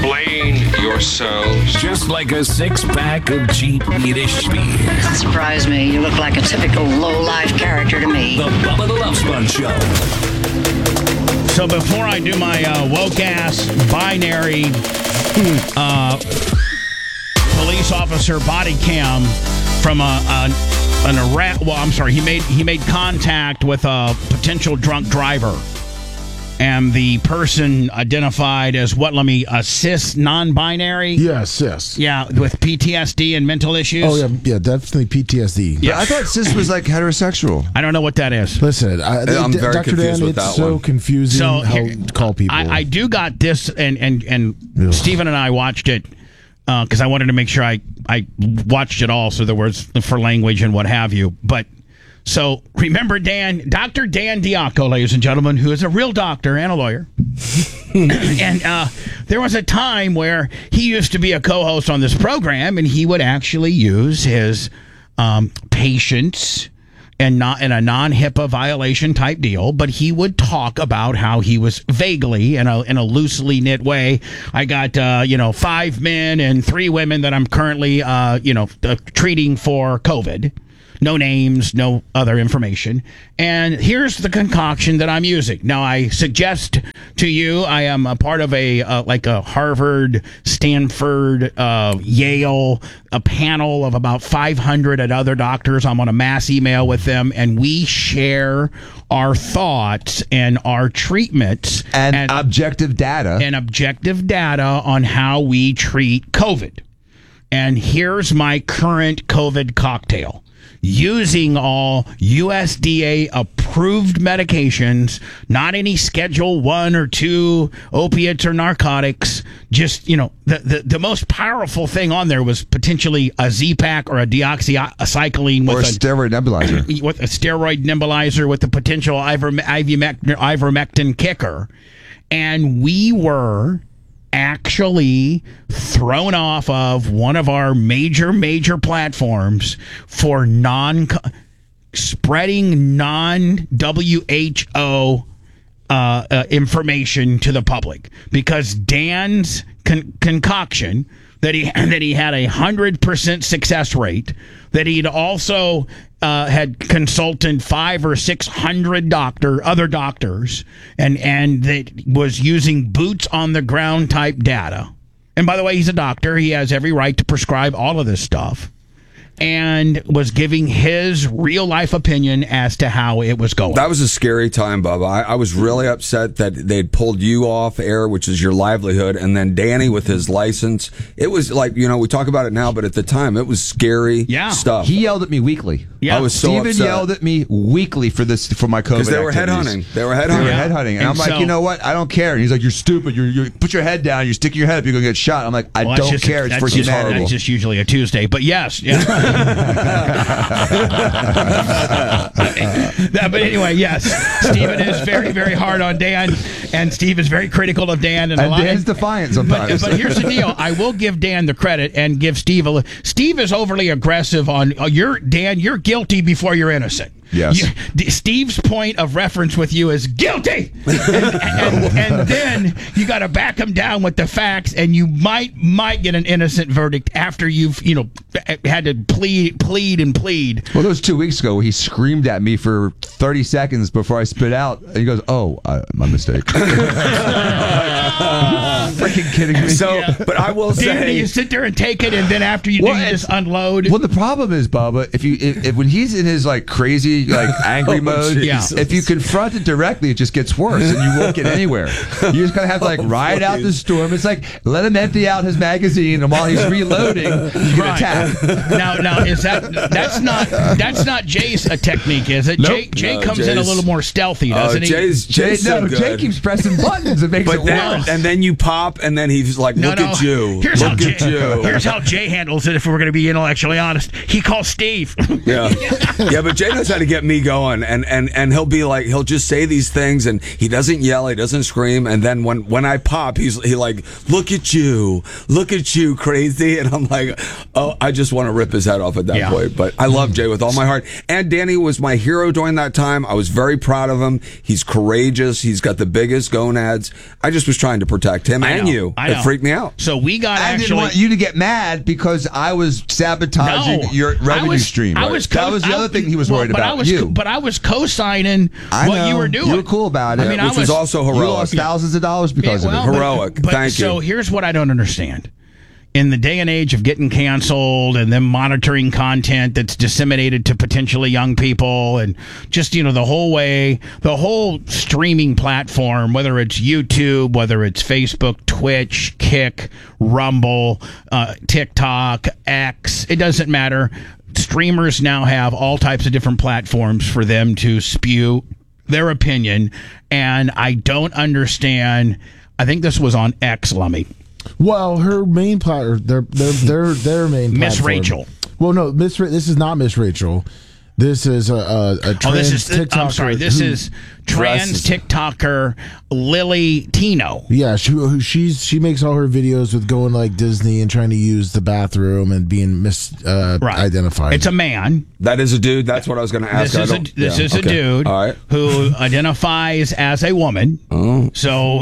explain yourselves? Just like a six-pack of cheap Yiddish beer. Surprise me. You look like a typical low-life character to me. The Bubba the Love Sponge Show. So before I do my woke-ass binary police officer body cam from an arrest, well, I'm sorry, he made contact with a potential drunk driver. And the person identified as a cis non-binary? Yeah, cis. Yeah, with PTSD and mental issues? Oh, yeah, definitely PTSD. Yeah, I thought cis was like heterosexual. I don't know what that is. Listen, I'm very Dr. confused Dan, with that it's so one. confusing how to call people. I do got this, and Stephen and I watched it because I wanted to make sure I watched it all, so there was for language and what have you. But so remember Dr. Dan Diaco, ladies and gentlemen, who is a real doctor and a lawyer. And there was a time where he used to be a co-host on this program, and he would actually use his patients and not in a non-HIPAA violation type deal, but he would talk about how he was vaguely in a loosely knit way. I got 5 men and 3 women that I'm currently treating for COVID. No names, no other information. And here's the concoction that I'm using. Now, I suggest to you, I am a part of a Harvard, Stanford, Yale, a panel of about 500 other doctors. I'm on a mass email with them, and we share our thoughts and our treatments. And objective data. And objective data on how we treat COVID. And here's my current COVID cocktail. Using all USDA approved medications, not any Schedule 1 or 2 opiates or narcotics. Just, the most powerful thing on there was potentially a Z-Pak or a deoxycycline or a steroid nebulizer. With a steroid nebulizer with the potential ivermectin kicker. And we were actually thrown off of one of our major platforms for spreading non-WHO information to the public, because Dan's concoction that he had 100% success rate, that he'd also had consulted 500 or 600 other doctors, and that was using boots on the ground type data. And by the way, he's a doctor. He has every right to prescribe all of this stuff. And was giving his real life opinion as to how it was going. That was a scary time, Bubba. I was really upset that they'd pulled you off air, which is your livelihood, and then Danny with his license. It was like, we talk about it now, but at the time, it was scary stuff. He yelled at me weekly. Yeah. I was so Steven upset. yelled at me weekly for my COVID because they were activities. headhunting. They were headhunting. And I'm like, you know what? I don't care. And he's like, you're stupid. You put your head down. You're sticking your head up. You're going to get shot. I'm like, I don't care. It's for humanity. That's just usually a Tuesday. But yes. Yeah. But anyway, yes, Stephen is very, very hard on Dan, and Steve is very critical of Dan. And Dan's defiant sometimes. But here's the deal. I will give Dan the credit and give Steve Steve is overly aggressive on Dan, you're guilty before you're innocent. Yes. Steve's point of reference with you is guilty, and then you got to back him down with the facts, and you might get an innocent verdict after you've had to plead. Well, that was 2 weeks ago. He screamed at me for 30 seconds before I spit out, and he goes, "Oh, my mistake." Freaking kidding me. So, but I will say, you sit there and take it, and then after you just unload. Well, the problem is, Bubba, if when he's in his crazy angry mode, if you confront it directly, it just gets worse, and you won't get anywhere. You just gotta have to ride out the storm. It's like let him empty out his magazine, and while he's reloading, you can attack. Now is that's not Jay's technique, is it? Nope. Jay comes in a little more stealthy, doesn't he? Jay keeps pressing buttons. It makes it worse. And then you pop, and then he's like, "Look at you! Here's Here's how Jay handles it. If we're going to be intellectually honest, he calls Steve. Yeah, but Jay knows how to get me going, and he'll be like, he'll just say these things, and he doesn't yell, he doesn't scream, and then when I pop, he like, look at you, crazy, and I'm like, oh, I just want to rip his head off at that point. But I love Jay with all my heart, and Danny was my hero during that time. I was very proud of him. He's courageous. He's got the biggest gonads. I just was trying to protect him and you. you. I know. It freaked me out. So we got I actually. didn't want you to get mad because I was sabotaging No. your revenue stream. That was the other thing he was worried about. But I was co-signing what you were doing. You were cool about it. I mean, which was also heroic. You lost thousands of dollars because of it. Heroic. Thank you. So here's what I don't understand. In the day and age of getting canceled and them monitoring content that's disseminated to potentially young people and just, the whole streaming platform, whether it's YouTube, whether it's Facebook, Twitch, Kick, Rumble, TikTok, X, it doesn't matter. Streamers now have all types of different platforms for them to spew their opinion, and I don't understand. I think this was on X, Lummy. Well, her main platform, their main platform. Miss Rachel. Well, no, this is not Miss Rachel. This is a trans TikToker. I'm sorry. This is trans TikToker Lily Tino. Yeah, she makes all her videos with going to like Disney and trying to use the bathroom and being identified. It's a man. That is a dude. That's what I was going to ask. This is a dude All right. who identifies as a woman. Oh. So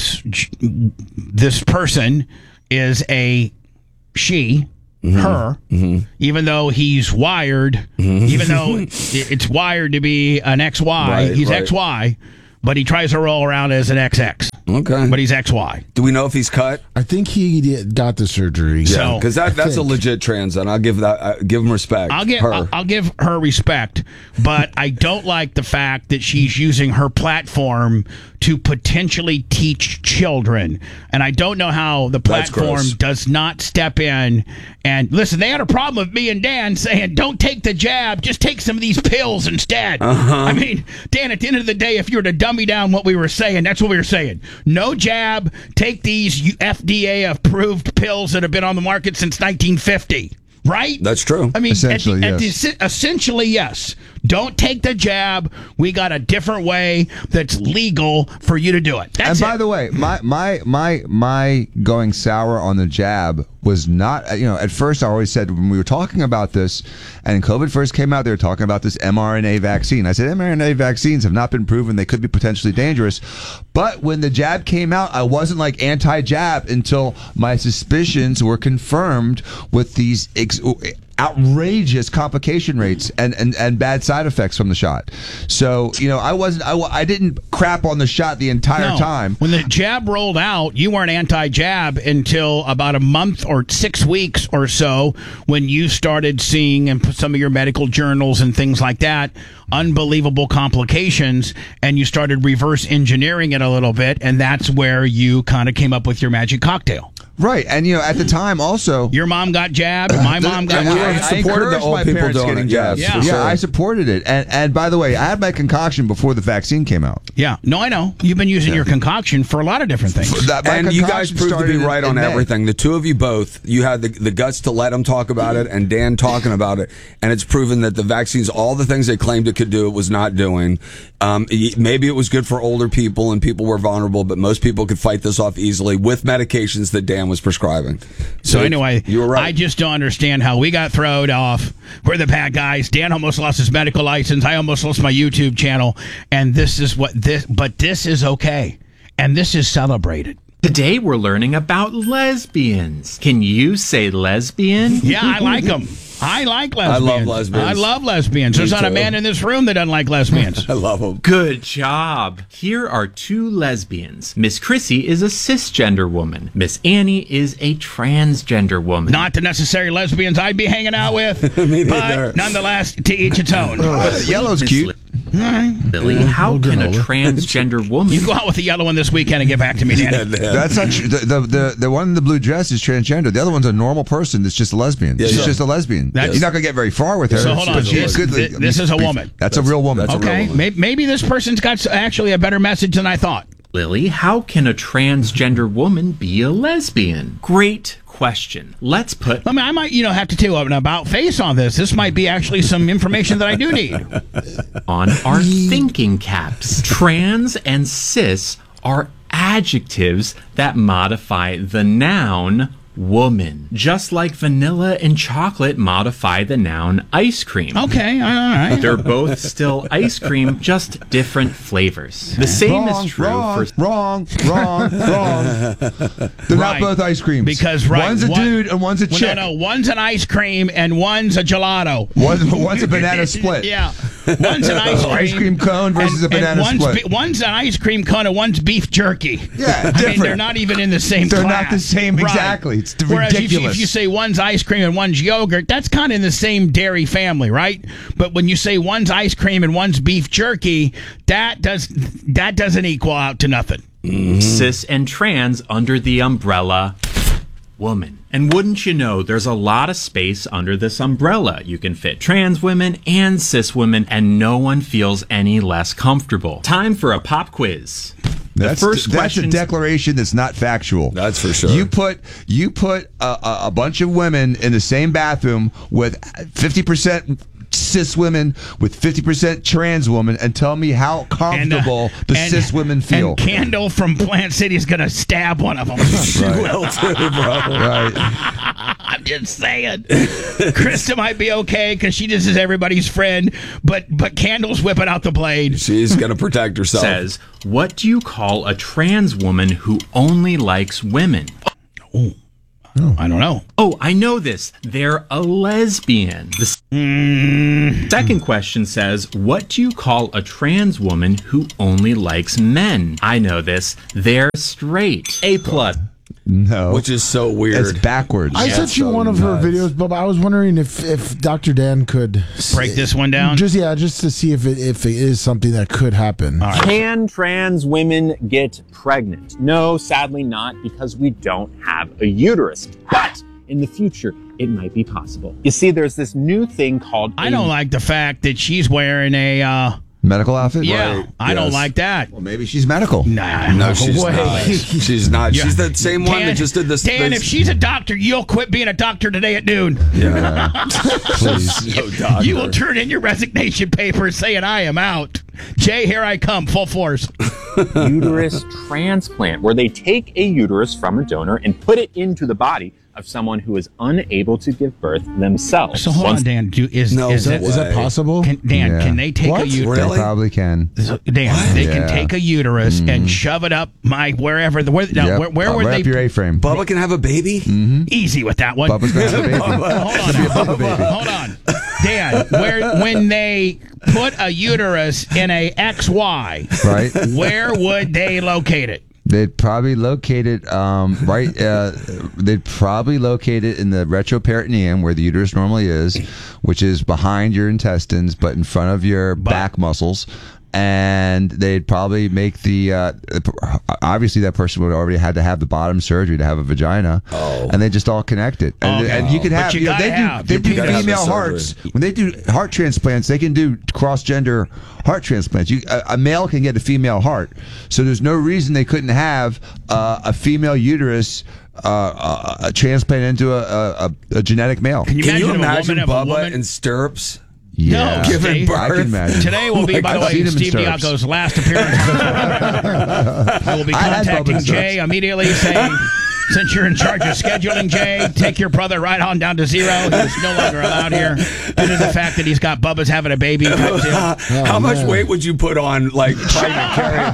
this person is a she. Her, even though he's wired, even though it's wired to be an XY, he's XY, but he tries to roll around as an XX. Okay. But he's XY. Do we know if he's cut? I think he got the surgery. Yeah, because that's a legit trans, and I'll give him respect. I'll give her respect, but I don't like the fact that she's using her platform to potentially teach children. And I don't know how the platform does not step in and listen. They had a problem with me and Dan saying, "Don't take the jab, just take some of these pills instead." I mean, Dan, at the end of the day, if you were to dummy down what we were saying, that's what we were saying. No jab, take these FDA approved pills that have been on the market since 1950. Right? That's true. I mean, essentially, essentially, yes. Don't take the jab. We got a different way that's legal for you to do it. That's by the way, my going sour on the jab was not, at first I always said when we were talking about this and COVID first came out, they were talking about this mRNA vaccine. I said mRNA vaccines have not been proven. They could be potentially dangerous. But when the jab came out, I wasn't like anti-jab until my suspicions were confirmed with these outrageous complication rates and bad side effects from the shot. So, I didn't crap on the shot the entire time. When the jab rolled out, you weren't anti-jab until about a month or 6 weeks or so when you started seeing in some of your medical journals and things like that unbelievable complications, and you started reverse engineering it a little bit, and that's where you kind of came up with your magic cocktail. Right, and at the time also, your mom got jabbed. My mom got jabbed. I supported the old people doing it. Jabs. Yeah, sure. I supported it. And by the way, I had my concoction before the vaccine came out. Yeah, no, I know. You've been using your concoction for a lot of different things. And you guys proved to be right on everything. The two of you both, you had the guts to let them talk about it, and Dan talking about it, and it's proven that the vaccines, all the things they claimed it could do, it was not doing. Maybe it was good for older people and people were vulnerable, but most people could fight this off easily with medications that Dan was prescribing. So anyway, you were right. I just don't understand how we got thrown off. We're the bad guys. Dan almost lost his medical license. I almost lost my YouTube channel. And this is but this is okay. And this is celebrated. Today we're learning about lesbians. Can you say lesbian? Yeah, I like them. I like lesbians. I love lesbians. I love lesbians. There's not a man in this room that doesn't like lesbians. I love them. Good job. Here are two lesbians. Miss Chrissy is a cisgender woman. Miss Annie is a transgender woman. Not the necessary lesbians I'd be hanging out with. Me but neither. nonetheless, to each its own. Yellow's cute. Lily, how can a transgender woman... You go out with the yellow one this weekend and get back to me, Danny. That's not true. The one in the blue dress is transgender. The other one's a normal person that's just a lesbian. She's just a lesbian. You're not going to get very far with her. So hold on. This is a woman. That's a real woman. Okay. Maybe this person's got actually a better message than I thought. Lily, how can a transgender woman be a lesbian? Great question. Let's put... I might, have to do an about face on this. This might be actually some information that I do need. On our thinking caps. Trans and cis are adjectives that modify the noun woman. Just like vanilla and chocolate modify the noun ice cream. Okay, all right. They're both still ice cream, just different flavors. The same is true for... Wrong. They're not both ice creams. Because, one's a dude and one's a chick. No, one's an ice cream and one's a gelato. One's a banana split. Yeah. One's an ice cream cone versus a banana split. One's an ice cream cone and one's beef jerky. Yeah, I different. mean, they're not even in the same They're class. not the same, exactly. It's ridiculous. If you say one's ice cream and one's yogurt, that's kind of in the same dairy family, right? But when you say one's ice cream and one's beef jerky, that doesn't equal out to nothing. Cis and trans under the umbrella woman. And wouldn't you know, there's a lot of space under this umbrella. You can fit trans women and cis women, and no one feels any less comfortable. Time for a pop quiz. That's a declaration that's not factual. That's for sure. You put a bunch of women in the same bathroom with 50% cis women with 50% trans women and tell me how comfortable the cis women feel. And Candle from Plant City is going to stab one of them. She will too, bro. Right. I'm just saying. Krista might be okay because she just is everybody's friend, but Candle's whipping out the blade. She's going to protect herself. Says, what do you call a trans woman who only likes women? I don't know. Oh, I know this. They're a lesbian. The second question says, what do you call a trans woman who only likes men? I know this. They're straight. A+. No. Which is so weird. It's backwards. I sent you one of her videos, but I was wondering if Dr. Dan could break this one down. Just to see if it is something that could happen. All right. Can trans women get pregnant? No, sadly not, because we don't have a uterus. But in the future, it might be possible. You see, there's this new thing called... I don't like the fact that she's wearing a... medical outfit? Yeah, Right, I don't like that. Well, maybe she's medical. Nah, No, she's way. not. She's not. Yeah. She's the same one that just did this. Dan, if she's a doctor, you'll quit being a doctor today at noon. Yeah. Please. No doctor. You will turn in your resignation papers saying, I am out. Jay, here I come, full force. uterus transplant, where they take a uterus from a donor and put it into the body of someone who is unable to give birth themselves. So hold on, Dan. Is that possible? Dan, can they take a uterus? Really? They probably can. Dan, they can take a uterus and shove it up where would right they? up your A-frame. Bubba can have a baby? Easy with that one. Bubba's gonna have a baby. Hold on. Dan, when they put a uterus in a XY, Right. where would they locate it? They'd probably locate it they'd probably locate it in the retroperitoneum where the uterus normally is, which is behind your intestines but in front of your back muscles. And they'd probably make obviously that person would already had to have the bottom surgery to have a vagina. Oh. And they just all connect it. And you could have, they do female hearts. When they do heart transplants, they can do cross-gender heart transplants. A male can get a female heart. So there's no reason they couldn't have a female uterus transplant into a genetic male. Can you imagine a woman Bubba in stirrups? Yeah, No, giving birth. I can imagine. Today will be, by the way, Steve Diaco's last appearance. I will be contacting Jay immediately saying, since you're in charge of scheduling, Jay, take your brother right on down to zero. He's no longer allowed here due to the fact that he's got Bubba's having a baby. How much weight would you put on, like, pregnant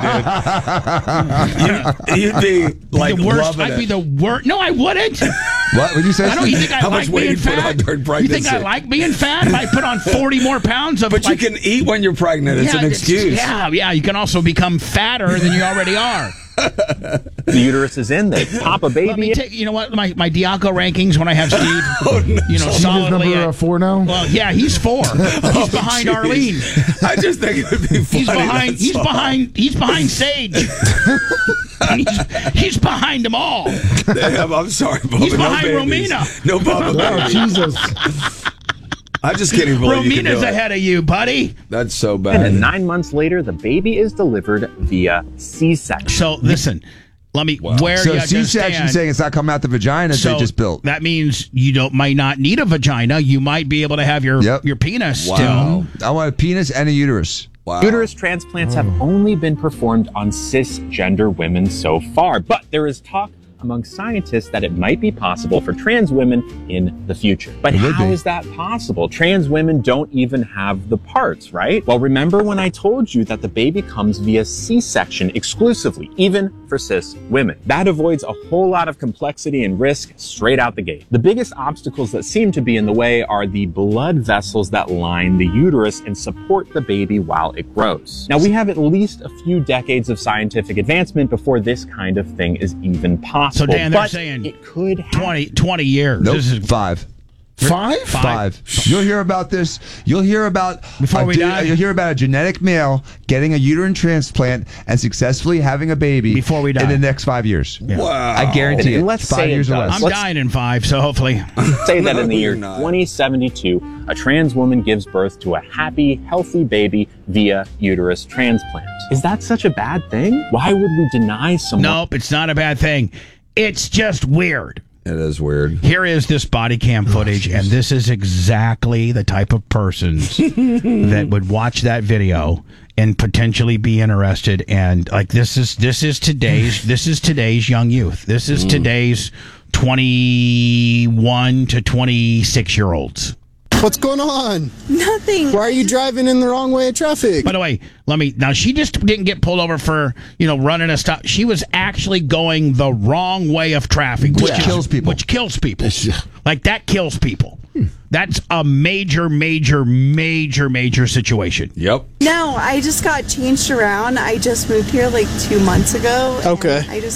Carrie, dude? You'd be, like, the worst. loving I'd be it. the worst. No, I wouldn't. What would you say? I don't. You think I How like much weight being you put on fat? during You pregnancy? think I like being fat? If I put on 40 more pounds of, But you can eat when you're pregnant. It's an excuse. Yeah. You can also become fatter than you already are. The uterus is in there. Pop a baby. Let me take. You know what? My Diaco rankings when I have Steve. You know, Steve is solidly. number 4 now? Well, yeah, he's 4. He's behind geez. Arlene. I just think it would be funny. He's behind Sage. he's behind them all. I'm sorry, Bubba. He's no behind babies. Romina. No Bubba Oh, babies. Jesus. I just can't even believe you can do Romina's it. ahead of you, buddy. That's so And bad. 9 months later, the baby is delivered via C-section. So listen, let me where So you C-section understand. saying it's not coming out the vagina they just built. That means you might not need a vagina. You might be able to have your penis Wow. still. I want a penis and a uterus. Wow. Uterus transplants have only been performed on cisgender women so far, but there is talk among scientists that it might be possible for trans women in the future. But how is that possible? Trans women don't even have the parts, right? Well, remember when I told you that the baby comes via C-section exclusively, even for cis women. That avoids a whole lot of complexity and risk straight out the gate. The biggest obstacles that seem to be in the way are the blood vessels that line the uterus and support the baby while it grows. Now, we have at least a few decades of scientific advancement before this kind of thing is even possible. So, Dan, they're saying it could happen. 20 years. Nope, this is 5. 5. You'll hear about this. You'll hear about You'll hear about a genetic male getting a uterine transplant and successfully having a baby before we die in the next 5 years. Yeah. Wow! I guarantee it. Let's 5 years or less. I'm dying in 5, so hopefully. Say that in the year 2072, a trans woman gives birth to a happy, healthy baby via uterus transplant. Is that such a bad thing? Why would we deny someone? Nope, it's not a bad thing. It's just weird. It is weird. Here is this body cam footage, and this is exactly the type of persons that would watch that video and potentially be interested. And like this is today's young youth. This is today's 21 to 26-year-olds. What's going on? Nothing. Why are you driving in the wrong way of traffic? By the way, now she just didn't get pulled over for, running a stop. She was actually going the wrong way of traffic, which kills people. Which kills people. Like that kills people. That's a major situation. Yep. No, I just got changed around. I just moved here like 2 months ago. Okay. I